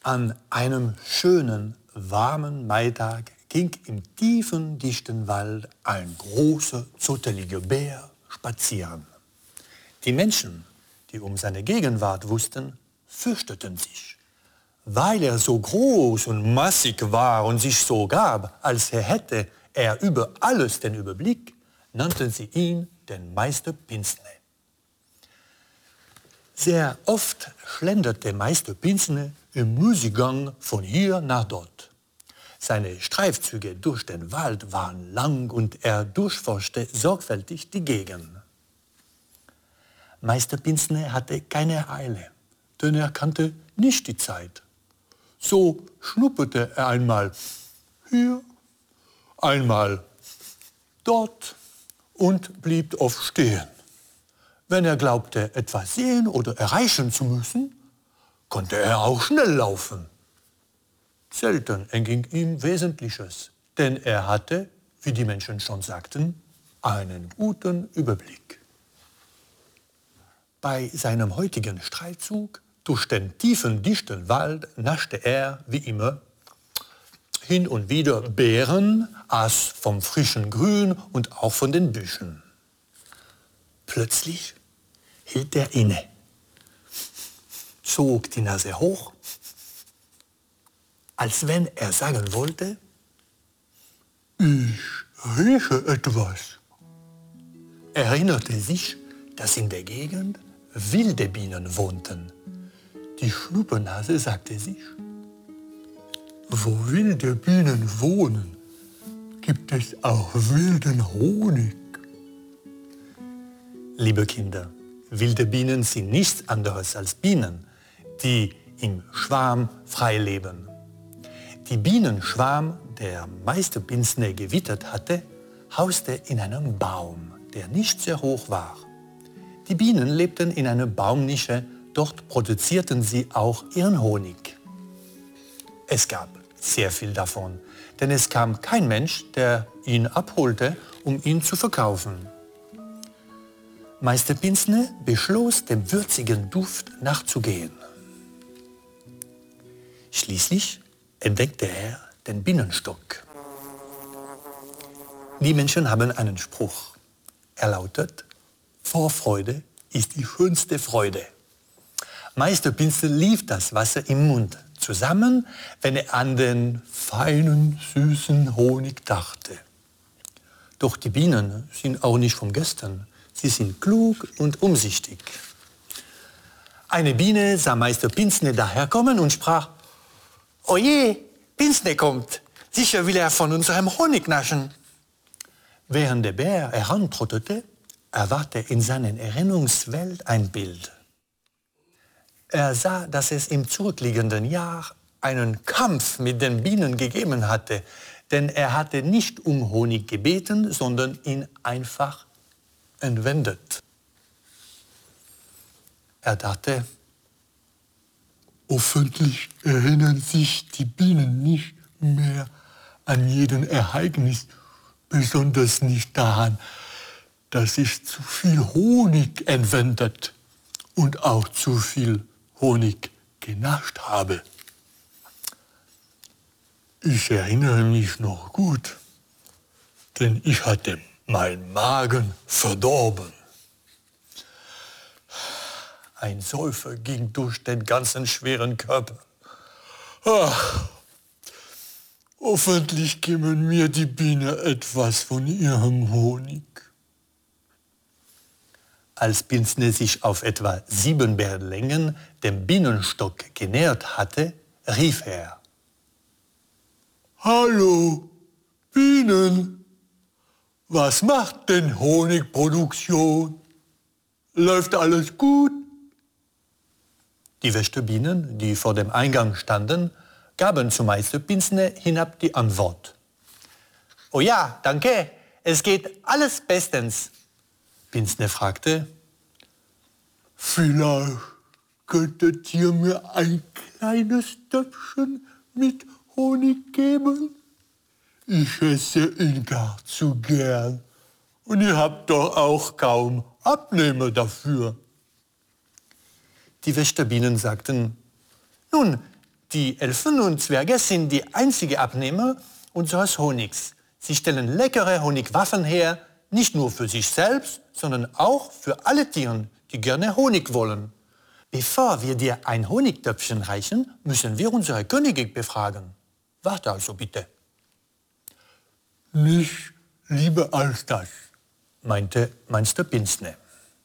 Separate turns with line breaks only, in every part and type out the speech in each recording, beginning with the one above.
An einem schönen, warmen Maitag ging im tiefen, dichten Wald ein großer, zotteliger Bär spazieren. Die Menschen, die um seine Gegenwart wussten, fürchteten sich. Weil er so groß und massig war und sich so gab, als hätte er über alles den Überblick, nannten sie ihn den Meister Pinzne. Sehr oft schlenderte Meister Pinzne im Müßiggang von hier nach dort. Seine Streifzüge durch den Wald waren lang und er durchforschte sorgfältig die Gegend. Meister Pinzne hatte keine Eile, denn er kannte nicht die Zeit. So schnupperte er einmal hier, einmal dort und blieb oft stehen. Wenn er glaubte, etwas sehen oder erreichen zu müssen, konnte er auch schnell laufen. Selten entging ihm Wesentliches, denn er hatte, wie die Menschen schon sagten, einen guten Überblick. Bei seinem heutigen Streifzug durch den tiefen, dichten Wald naschte er, wie immer, hin und wieder Beeren, aß vom frischen Grün und auch von den Büschen. Plötzlich hielt er inne, zog die Nase hoch, als wenn er sagen wollte, ich rieche etwas. Er erinnerte sich, dass in der Gegend wilde Bienen wohnten. Die Schnuppernase sagte sich, wo wilde Bienen wohnen, gibt es auch wilden Honig. Liebe Kinder, wilde Bienen sind nichts anderes als Bienen, die im Schwarm frei leben. Die Bienenschwarm, der Meister Pinzne gewittert hatte, hauste in einem Baum, der nicht sehr hoch war. Die Bienen lebten in einer Baumnische, dort produzierten sie auch ihren Honig. Es gab sehr viel davon, denn es kam kein Mensch, der ihn abholte, um ihn zu verkaufen. Meister Pinzne beschloss, dem würzigen Duft nachzugehen. Schließlich entdeckte er den Bienenstock. Die Menschen haben einen Spruch. Er lautet, Vorfreude ist die schönste Freude. Meister Pinzne lief das Wasser im Mund zusammen, wenn er an den feinen, süßen Honig dachte. Doch die Bienen sind auch nicht von gestern. Sie sind klug und umsichtig. Eine Biene sah Meister Pinzne daherkommen und sprach, Oje, Pinzne kommt, sicher will er von unserem Honig naschen. Während der Bär herantrottete, erwachte in seiner Erinnerungswelt ein Bild. Er sah, dass es im zurückliegenden Jahr einen Kampf mit den Bienen gegeben hatte, denn er hatte nicht um Honig gebeten, sondern ihn einfach entwendet. Er dachte, hoffentlich erinnern sich die Bienen nicht mehr an jeden Ereignis, besonders nicht daran, dass ich zu viel Honig entwendet und auch zu viel Honig genascht habe. Ich erinnere mich noch gut, denn ich hatte meinen Magen verdorben. Ein Seufzer ging durch den ganzen schweren Körper. Ach, hoffentlich geben mir die Bienen etwas von ihrem Honig. Als Pinzne sich auf etwa 7 Bärenlängen dem Bienenstock genähert hatte, rief er. Hallo, Bienen, was macht denn Honigproduktion? Läuft alles gut? Die Wächterbienen, die vor dem Eingang standen, gaben zu Meister Pinzne hinab die Antwort. Oh ja, danke, es geht alles bestens. Pinzne fragte, vielleicht könntet ihr mir ein kleines Töpfchen mit Honig geben? Ich esse ihn gar zu gern und ihr habt doch auch kaum Abnehmer dafür. Die Wächterbienen sagten, nun, Die Elfen und Zwerge sind die einzigen Abnehmer unseres Honigs. Sie stellen leckere Honigwaffeln her, nicht nur für sich selbst, sondern auch für alle Tiere, die gerne Honig wollen. Bevor wir dir ein Honigtöpfchen reichen, müssen wir unsere Königin befragen. Warte also bitte. Nicht lieber als das, meinte Meister Pinzne.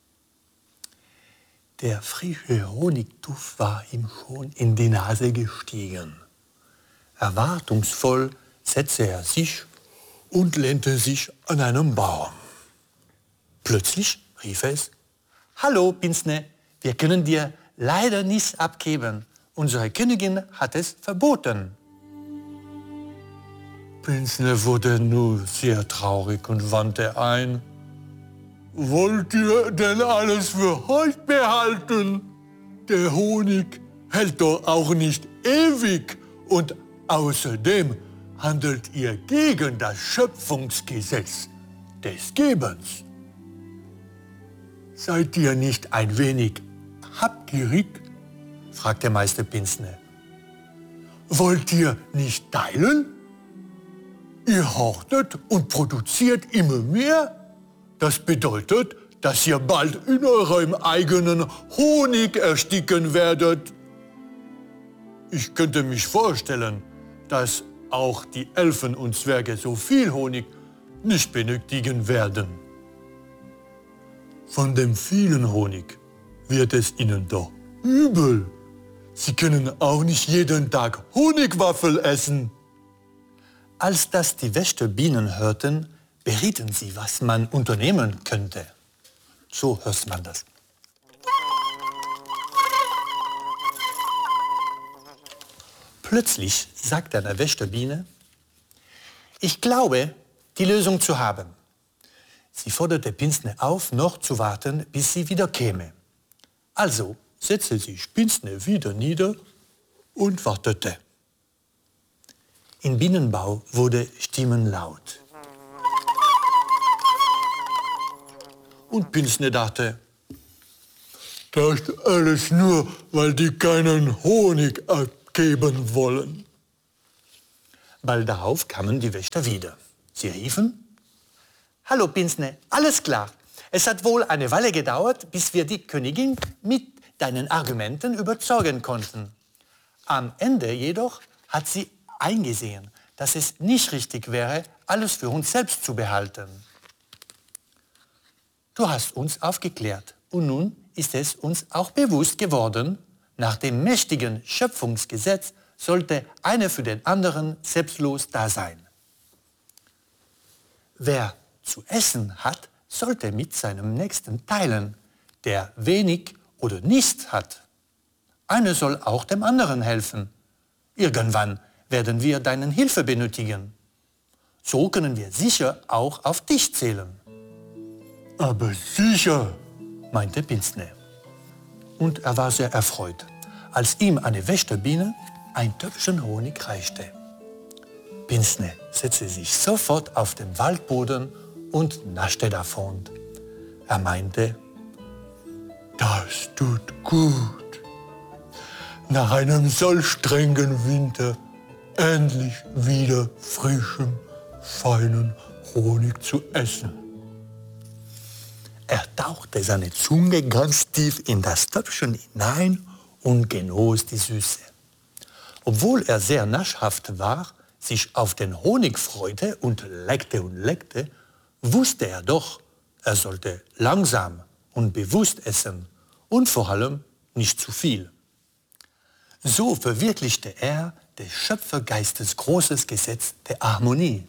Der frische Honigduft war ihm schon in die Nase gestiegen. Erwartungsvoll setzte er sich und lehnte sich an einem Baum. Plötzlich rief es: Hallo, Pinzne, wir können dir leider nichts abgeben. Unsere Königin hat es verboten. Pinzne wurde nur sehr traurig und wandte ein: Wollt ihr denn alles für euch behalten? Der Honig hält doch auch nicht ewig und außerdem handelt ihr gegen das Schöpfungsgesetz des Gebens. Seid ihr nicht ein wenig habgierig? Fragte Meister Pinzne. Wollt ihr nicht teilen? Ihr hortet und produziert immer mehr? Das bedeutet, dass ihr bald in eurem eigenen Honig ersticken werdet. Ich könnte mich vorstellen, dass auch die Elfen und Zwerge so viel Honig nicht benötigen werden. Von dem vielen Honig wird es ihnen doch übel. Sie können auch nicht jeden Tag Honigwaffel essen. Als das die Wächterbienen hörten, berieten sie, was man unternehmen könnte. So hört man das. Plötzlich sagte eine Wächterbiene: Ich glaube, die Lösung zu haben. Sie forderte Pinzne auf, noch zu warten, bis sie wieder käme. Also setzte sich Pinzne wieder nieder und wartete. Im Bienenbau wurde stimmenlaut. Und Pinzne dachte: Das ist alles nur, weil die keinen Honig abgeben wollen. Bald darauf kamen die Wächter wieder. Sie riefen: Hallo Pinzne, alles klar. Es hat wohl eine Weile gedauert, bis wir die Königin mit deinen Argumenten überzeugen konnten. Am Ende jedoch hat sie eingesehen, dass es nicht richtig wäre, alles für uns selbst zu behalten. Du hast uns aufgeklärt und nun ist es uns auch bewusst geworden, nach dem mächtigen Schöpfungsgesetz sollte einer für den anderen selbstlos da sein. Wer zu essen hat, sollte mit seinem Nächsten teilen, der wenig oder nichts hat. Einer soll auch dem anderen helfen. Irgendwann werden wir deine Hilfe benötigen. So können wir sicher auch auf dich zählen. Aber sicher, meinte Pinzne. Und er war sehr erfreut, als ihm eine Wächterbiene ein Töpfchen Honig reichte. Pinzne setzte sich sofort auf den Waldboden und naschte davon. Er meinte: Das tut gut. Nach einem solch strengen Winter endlich wieder frischem, feinen Honig zu essen. Er tauchte seine Zunge ganz tief in das Töpfchen hinein und genoss die Süße. Obwohl er sehr naschhaft war, sich auf den Honig freute und leckte, wusste er doch, er sollte langsam und bewusst essen und vor allem nicht zu viel. So verwirklichte er des Schöpfergeistes großes Gesetz der Harmonie.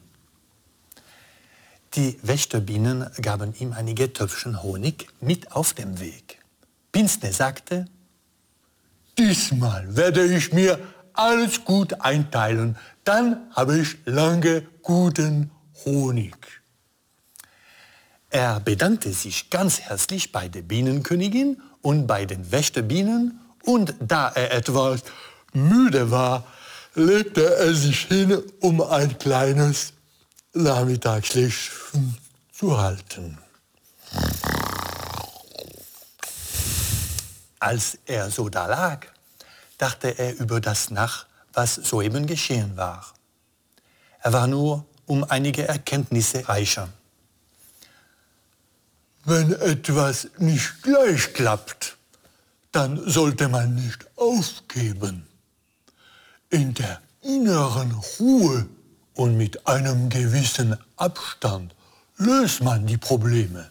Die Wächterbienen gaben ihm einige Töpfchen Honig mit auf dem Weg. Pinzne sagte: Diesmal werde ich mir alles gut einteilen, dann habe ich lange guten Honig. Er bedankte sich ganz herzlich bei der Bienenkönigin und bei den Wächterbienen, und da er etwas müde war, legte er sich hin, um ein kleines Nachmittagsschläfchen zu halten. Als er so da lag, dachte er über das nach, was soeben geschehen war. Er war nur um einige Erkenntnisse reicher. Wenn etwas nicht gleich klappt, dann sollte man nicht aufgeben. In der inneren Ruhe und mit einem gewissen Abstand löst man die Probleme.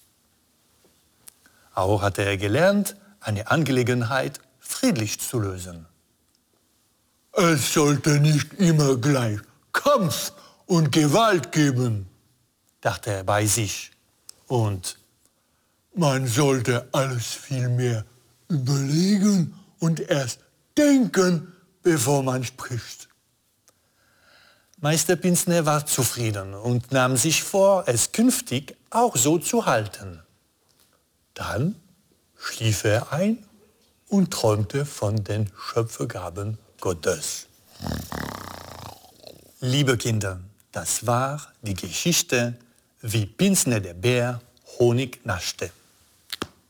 Auch hatte er gelernt, eine Angelegenheit friedlich zu lösen. Es sollte nicht immer gleich Kampf und Gewalt geben, dachte er bei sich. Und man sollte alles viel mehr überlegen und erst denken, bevor man spricht. Meister Pinzner war zufrieden und nahm sich vor, es künftig auch so zu halten. Dann schlief er ein und träumte von den Schöpfergaben Gottes. Liebe Kinder, das war die Geschichte, wie Pinzner der Bär Honig naschte.